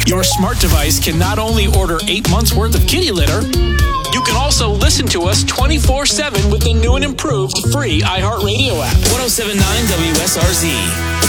Your smart device can not only order 8 months worth of kitty litter, you can also listen to us 24/7 with the new and improved free iHeartRadio app. 107.9 WSRZ.